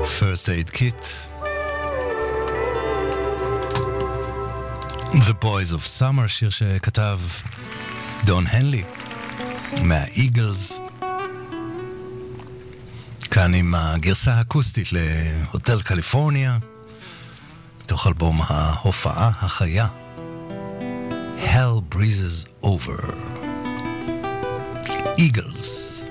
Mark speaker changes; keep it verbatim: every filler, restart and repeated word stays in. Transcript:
Speaker 1: First Aid Kit, The Boys of Summer, שיר שכתב דון הנלי מהאיגלס, כאן עם הגרסה האקוסטית להוטל קליפורניה, מתוך אלבום ההופעה החיה Hell Breezes Over. Eagles.